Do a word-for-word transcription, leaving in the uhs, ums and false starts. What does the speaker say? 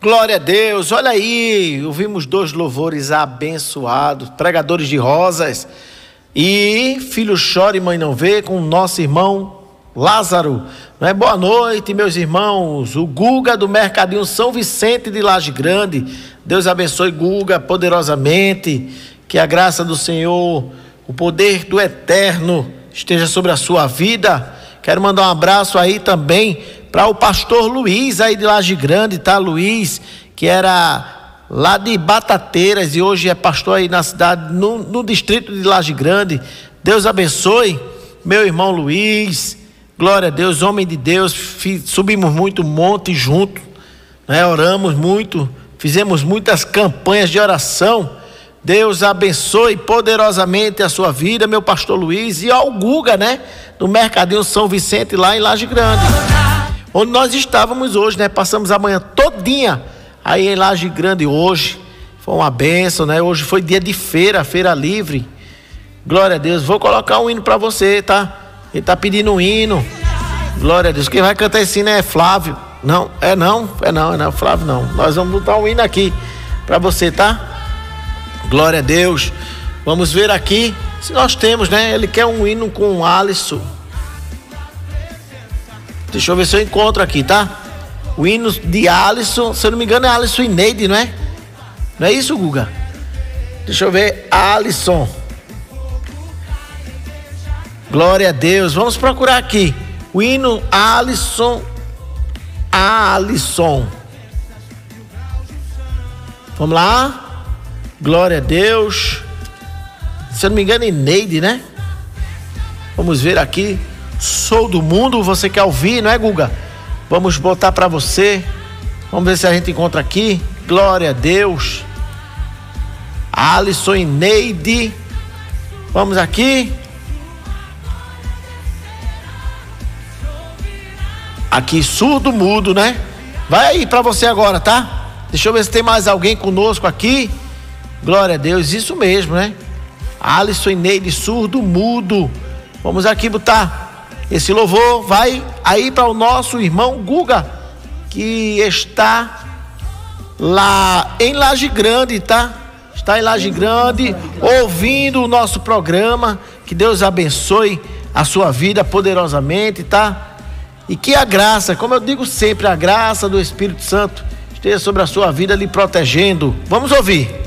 Glória a Deus, olha aí, ouvimos dois louvores abençoados, pregadores de rosas e filho chora e mãe não vê, com o nosso irmão Lázaro, não é? Boa noite, meus irmãos, o Guga do Mercadinho São Vicente de Laje Grande. Deus abençoe Guga poderosamente, que a graça do Senhor, o poder do Eterno esteja sobre a sua vida. Quero mandar um abraço aí também para o pastor Luiz aí de Laje Grande, tá? Luiz, que era lá de Batateiras e hoje é pastor aí na cidade, no, no distrito de Laje Grande. Deus abençoe meu irmão Luiz, glória a Deus, homem de Deus. Fiz, subimos muito monte junto, né? Oramos muito, fizemos muitas campanhas de oração. Deus abençoe poderosamente a sua vida, meu pastor Luiz, e ao Guga, né? Do Mercadinho São Vicente, lá em Laje Grande, onde nós estávamos hoje, né? Passamos a manhã todinha aí em Laje Grande hoje. Foi uma bênção, né? Hoje foi dia de feira, feira livre. Glória a Deus. Vou colocar um hino para você, tá? Ele tá pedindo um hino. Glória a Deus. Quem vai cantar esse hino é Flávio. Não, é não, é não, é não, Flávio não. Nós vamos botar um hino aqui para você, tá? Glória a Deus. Vamos ver aqui se nós temos, né? Ele quer um hino com Alisson. Deixa eu ver se eu encontro aqui, tá? O hino de Alisson, se eu não me engano é Alisson e Neide, não é? Não é isso, Guga? Deixa eu ver, Alisson. Glória a Deus. Vamos procurar aqui. O hino Alisson. Alisson. Vamos lá. Glória a Deus. Se eu não me engano é Neide, né? Vamos ver aqui. Sou do mundo, você quer ouvir, não é, Guga? Vamos botar para você. Vamos ver se a gente encontra aqui. Glória a Deus. Alisson e Neide. Vamos aqui. Aqui, surdo mudo, né? Vai aí para você agora, tá? Deixa eu ver se tem mais alguém conosco aqui. Glória a Deus, isso mesmo, né? Alisson e Neide, surdo mudo. Vamos aqui botar esse louvor, vai aí para o nosso irmão Guga, que está lá em Laje Grande, tá? Está em Laje Grande, ouvindo o nosso programa. Que Deus abençoe a sua vida poderosamente, tá? E que a graça, como eu digo sempre, a graça do Espírito Santo esteja sobre a sua vida, lhe protegendo. Vamos ouvir.